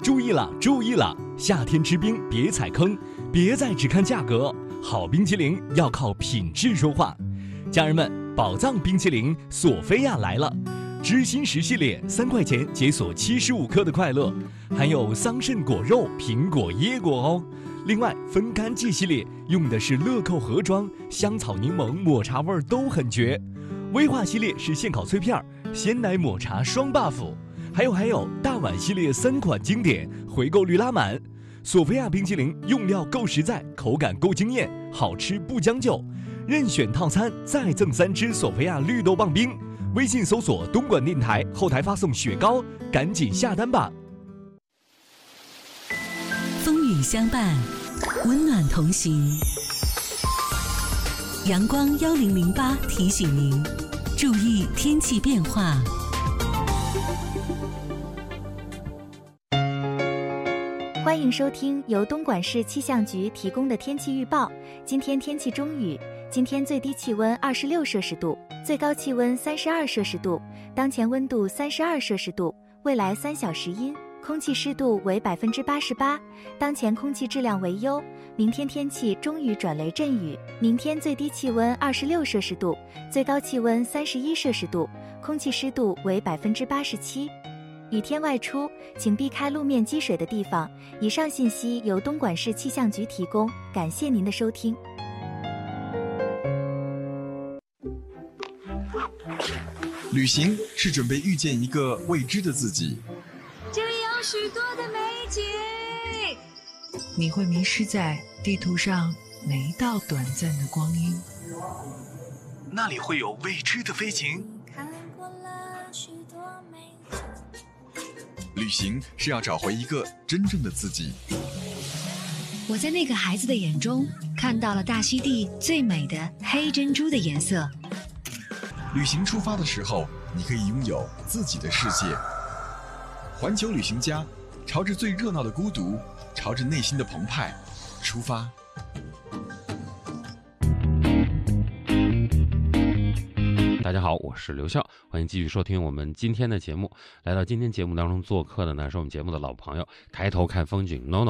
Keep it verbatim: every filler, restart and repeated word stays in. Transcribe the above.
注意了，注意了！夏天吃冰别踩坑，别再只看价格，好冰淇淋要靠品质说话。家人们，宝藏冰淇淋索菲亚来了，知心石系列三块钱解锁七十五克的快乐，含有桑葚果肉、苹果、椰果哦。另外，分干季系列用的是乐扣盒装，香草、柠檬、抹茶味都很绝。威化系列是现烤脆片，鲜奶抹茶双 buff。还有还有，大碗系列三款经典，回购率拉满。索菲亚冰淇淋用料够实在，口感够惊艳，好吃不将就。任选套餐再赠三支索菲亚绿豆棒冰。微信搜索东莞电台，后台发送雪糕，赶紧下单吧。 风雨相伴，温暖同行。阳光幺零零八提醒您，注意天气变化。 欢迎收听由东莞市气象局提供的天气预报。今天天气中雨，今天最低气温二十六摄氏度，最高气温三十二摄氏度，当前温度三十二摄氏度，未来三小时阴，空气湿度为百分之八十八，当前空气质量为优。明天天气中雨转雷阵雨，明天最低气温二十六摄氏度，最高气温三十一摄氏度，空气湿度为百分之八十七。雨天外出，请避开路面积水的地方。以上信息由东莞市气象局提供，感谢您的收听。 旅行是准备遇见一个未知的自己， 这里有许多的美景， 你会迷失在地图上每一道短暂的光阴， 那里会有未知的飞行。旅行是要找回一个真正的自己。 我在那个孩子的眼中看到了大溪地最美的黑珍珠的颜色。 旅行出发的时候，你可以拥有自己的世界。环球旅行家，朝着最热闹的孤独，朝着内心的澎湃出发。 大家好，我是刘笑，欢迎继续收听我们今天的节目。来到今天节目当中做客的呢，是我们节目的老朋友，抬头看风景 NONO。